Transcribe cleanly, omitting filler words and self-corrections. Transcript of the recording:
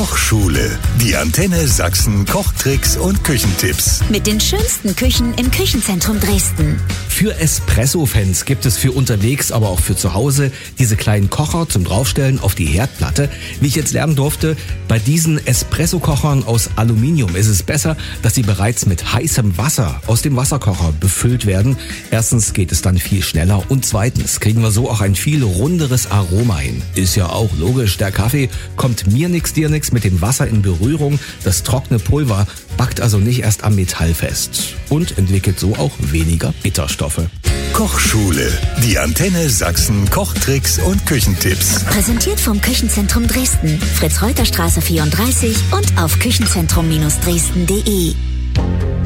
Kochschule. Die Antenne Sachsen Kochtricks und Küchentipps. Mit den schönsten Küchen im Küchenzentrum Dresden. Für Espresso-Fans gibt es für unterwegs, aber auch für zu Hause diese kleinen Kocher zum Draufstellen auf die Herdplatte. Wie ich jetzt lernen durfte, bei diesen Espresso-Kochern aus Aluminium ist es besser, dass sie bereits mit heißem Wasser aus dem Wasserkocher befüllt werden. Erstens geht es dann viel schneller und zweitens kriegen wir so auch ein viel runderes Aroma hin. Ist ja auch logisch, der Kaffee kommt mir nix, dir nix mit dem Wasser in Berührung. Das trockene Pulver backt also nicht erst am Metall fest und entwickelt so auch weniger Bitterstoffe. Kochschule. Die Antenne Sachsen Kochtricks und Küchentipps. Präsentiert vom Küchenzentrum Dresden. Fritz-Reuter-Straße 34 und auf küchenzentrum-dresden.de.